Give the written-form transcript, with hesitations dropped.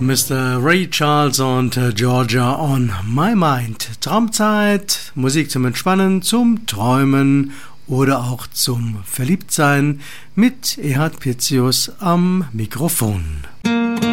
Mr. Ray Charles und Georgia on My Mind. Traumzeit, Musik zum Entspannen, zum Träumen oder auch zum Verliebtsein mit Erhard Pitzius am Mikrofon.